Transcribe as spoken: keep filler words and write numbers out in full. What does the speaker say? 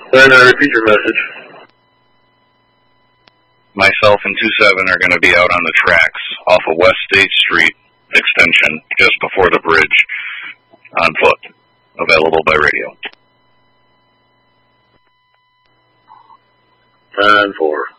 Then uh, repeat your message. Myself and two seven are going to be out on the tracks off of West State Street extension, just before the bridge, on foot. Available by radio. Nine four.